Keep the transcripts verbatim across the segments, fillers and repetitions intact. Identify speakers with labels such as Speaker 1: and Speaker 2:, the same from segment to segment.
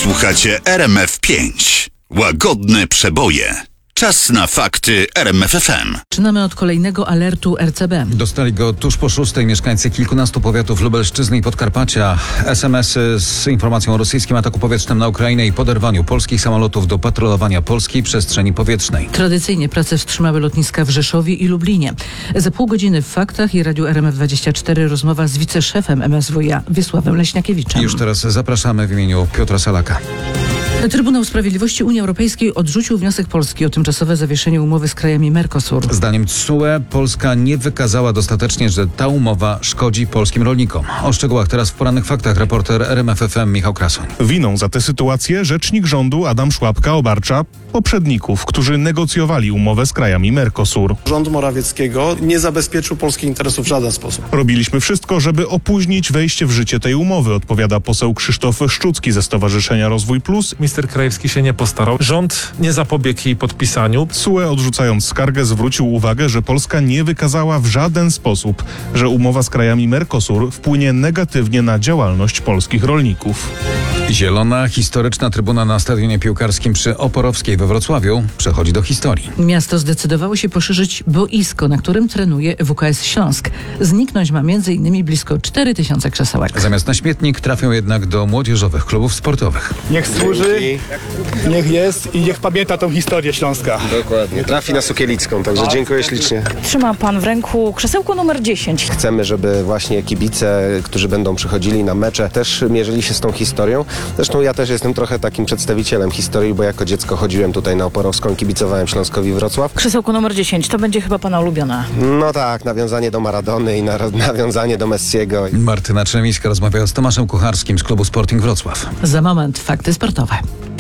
Speaker 1: Słuchacie R M F pięć. Łagodne przeboje. Czas na fakty R M F F M.
Speaker 2: Zaczynamy od kolejnego alertu R C B.
Speaker 3: Dostali go tuż po szóstej mieszkańcy kilkunastu powiatów Lubelszczyzny i Podkarpacia. es em esy z informacją o rosyjskim ataku powietrznym na Ukrainę i poderwaniu polskich samolotów do patrolowania polskiej przestrzeni powietrznej.
Speaker 2: Tradycyjnie pracę wstrzymały lotniska w Rzeszowie i Lublinie. Za pół godziny w Faktach i Radiu R M F dwadzieścia cztery rozmowa z wiceszefem M S W iA Wiesławem Leśniakiewiczem.
Speaker 3: I już teraz zapraszamy w imieniu Piotra Salaka.
Speaker 2: Trybunał Sprawiedliwości Unii Europejskiej odrzucił wniosek Polski o tymczasowe zawieszenie umowy z krajami Mercosur.
Speaker 3: Zdaniem T S U E Polska nie wykazała dostatecznie, że ta umowa szkodzi polskim rolnikom. O szczegółach teraz w porannych faktach reporter R M F F M Michał Krasoń.
Speaker 4: Winą za tę sytuację rzecznik rządu Adam Szłapka obarcza poprzedników, którzy negocjowali umowę z krajami Mercosur.
Speaker 5: Rząd Morawieckiego nie zabezpieczył polskich interesów w żaden sposób.
Speaker 4: Robiliśmy wszystko, żeby opóźnić wejście w życie tej umowy, odpowiada poseł Krzysztof Szczucki ze Stowarzyszenia Rozwój Plus.
Speaker 6: Minister Krajewski się nie postarał. Rząd nie zapobiegł jej podpisaniu.
Speaker 4: T S U E, odrzucając skargę, zwrócił uwagę, że Polska nie wykazała w żaden sposób, że umowa z krajami Mercosur wpłynie negatywnie na działalność polskich rolników.
Speaker 3: Zielona, historyczna trybuna na stadionie piłkarskim przy Oporowskiej we Wrocławiu przechodzi do historii.
Speaker 2: Miasto zdecydowało się poszerzyć boisko, na którym trenuje W K S Śląsk. Zniknąć ma między innymi blisko cztery tysiące krzesełek.
Speaker 3: Zamiast na śmietnik trafią jednak do młodzieżowych klubów sportowych.
Speaker 7: Niech służy, niech jest i niech pamięta tą historię Śląska.
Speaker 8: Dokładnie. Trafi na Sokielicką, także dziękuję ślicznie.
Speaker 9: Trzyma pan w ręku krzesełko numer dziesięć.
Speaker 8: Chcemy, żeby właśnie kibice, którzy będą przychodzili na mecze, też mierzyli się z tą historią. Zresztą ja też jestem trochę takim przedstawicielem historii, bo jako dziecko chodziłem tutaj na Oporowską i kibicowałem Śląskowi Wrocław.
Speaker 9: Krzesełko numer dziesięć, to będzie chyba pana ulubione.
Speaker 8: No tak, nawiązanie do Maradony i na, nawiązanie do Messiego.
Speaker 3: Martyna Czemińska rozmawiała z Tomaszem Kucharskim z klubu Sporting Wrocław.
Speaker 2: Za moment fakty sportowe.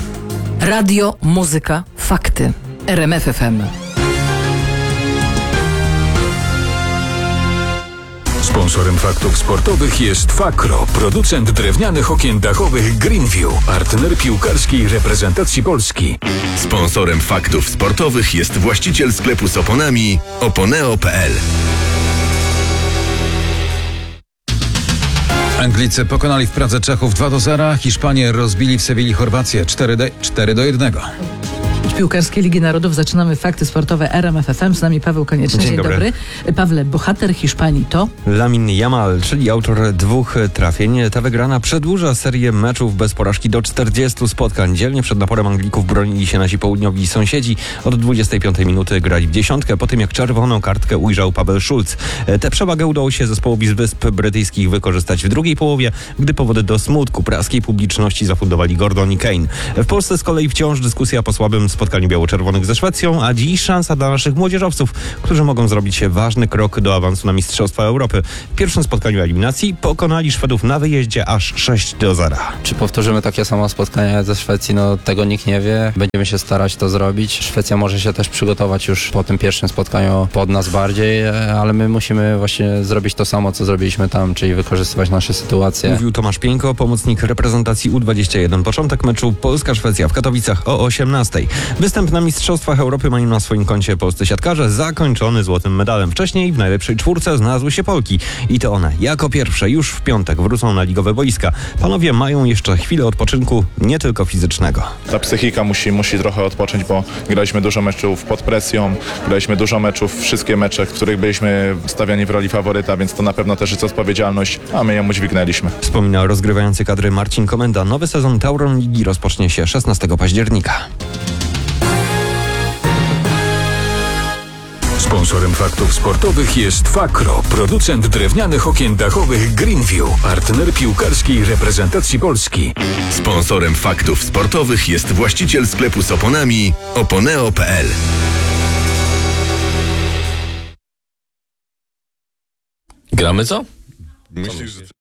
Speaker 10: Radio, muzyka, fakty. R M F F M.
Speaker 11: Sponsorem faktów sportowych jest Fakro, producent drewnianych okien dachowych Greenview, partner piłkarskiej reprezentacji Polski.
Speaker 12: Sponsorem faktów sportowych jest właściciel sklepu z oponami oponeo kropka p l.
Speaker 3: Anglicy pokonali w Pradze Czechów dwa do zera, Hiszpanie rozbili w Sewilli Chorwację cztery do jednego.
Speaker 2: Od piłkarskiej Ligi Narodów zaczynamy fakty sportowe R M F F M. Z nami Paweł Konieczny. Dzień, Dzień dobry. dobry. Pawle, bohater Hiszpanii to?
Speaker 13: Lamine Yamal, czyli autor dwóch trafień. Ta wygrana przedłuża serię meczów bez porażki do czterdziestu spotkań. Dzielnie przed naporem Anglików bronili się nasi południowi sąsiedzi. Od dwudziestej piątej minuty grali w dziesiątkę, po tym jak czerwoną kartkę ujrzał Paweł Schulz. Tę przewagę udało się zespołowi z Wysp Brytyjskich wykorzystać w drugiej połowie, gdy powody do smutku praskiej publiczności zafundowali Gordon i Kane. W Polsce z kolei wciąż dyskusja po słabym spotkaniu biało-czerwonych ze Szwecją, a dziś szansa dla naszych młodzieżowców, którzy mogą zrobić ważny krok do awansu na Mistrzostwa Europy. W pierwszym spotkaniu eliminacji pokonali Szwedów na wyjeździe aż sześć do zera.
Speaker 14: Czy powtórzymy takie samo spotkanie ze Szwecji? No tego nikt nie wie. Będziemy się starać to zrobić. Szwecja może się też przygotować już po tym pierwszym spotkaniu pod nas bardziej, ale my musimy właśnie zrobić to samo, co zrobiliśmy tam, czyli wykorzystywać nasze sytuacje.
Speaker 13: Mówił Tomasz Pieńko, pomocnik reprezentacji U dwadzieścia jeden. Początek meczu Polska-Szwecja w Katowicach o osiemnastej. Występ na Mistrzostwach Europy mają na swoim koncie polscy siatkarze, zakończony złotym medalem. Wcześniej w najlepszej czwórce znalazły się Polki i to one jako pierwsze już w piątek wrócą na ligowe boiska. Panowie mają jeszcze chwilę odpoczynku, nie tylko fizycznego.
Speaker 15: Ta psychika musi, musi trochę odpocząć, bo graliśmy dużo meczów pod presją, graliśmy dużo meczów, wszystkie mecze, w których byliśmy stawiani w roli faworyta, więc to na pewno też jest odpowiedzialność, a my ją udźwignęliśmy.
Speaker 13: Wspomina rozgrywający kadry Marcin Komenda. Nowy sezon Tauron Ligi rozpocznie się szesnastego października.
Speaker 11: Sponsorem faktów sportowych jest Fakro, producent drewnianych okien dachowych Greenview, partner piłkarskiej reprezentacji Polski.
Speaker 12: Sponsorem faktów sportowych jest właściciel sklepu z oponami oponeo kropka p l.
Speaker 16: Gramy co?
Speaker 17: Myślisz, że